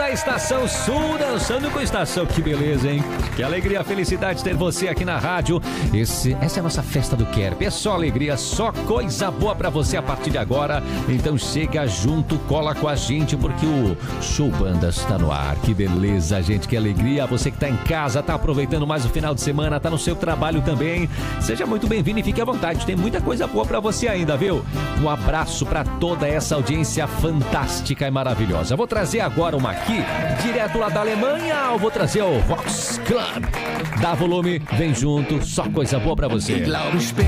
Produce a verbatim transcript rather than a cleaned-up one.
da Estação Sul, dançando com a Estação. Que beleza, hein? Que alegria, felicidade ter você aqui na rádio. Esse, essa é a nossa festa do Kerb. É só alegria, só coisa boa pra você a partir de agora. Então chega junto, cola com a gente, porque o Show Banda está no ar. Que beleza, gente, que alegria. Você que tá em casa, tá aproveitando mais o final de semana, tá no seu trabalho também. Seja muito bem-vindo e fique à vontade. Tem muita coisa boa pra você ainda, viu? Um abraço pra toda essa audiência fantástica e maravilhosa. Vou trazer agora uma aqui, direto lá da Alemanha. Eu vou trazer o Vox Club. Dá volume, vem junto, só coisa boa pra você.